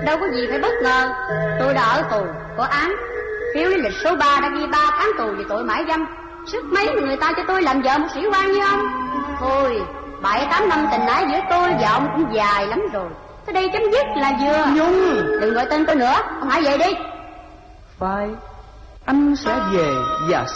Đâu có gì phải bất ngờ. Tôi đã ở tù, có án. Phiếu lý lịch số 3 đã ghi 3 tháng tù vì tội mại dâm. Sức mấy mà người ta cho tôi làm vợ một sĩ quan như ông. Thôi, 7-8 năm tình ái giữa tôi và ông cũng dài lắm rồi. Tới đây chấm dứt là vừa. Nhung, đừng gọi tên tôi nữa, ông hãy về đi. phải, anh sẽ về và